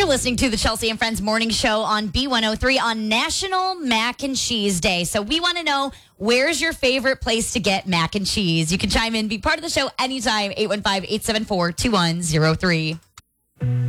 You're listening to the Chelsea and Friends Morning Show on B103 on National Mac and Cheese Day. So we want to know, where's your favorite place to get mac and cheese? You can chime in, be part of the show anytime, 815-874-2103.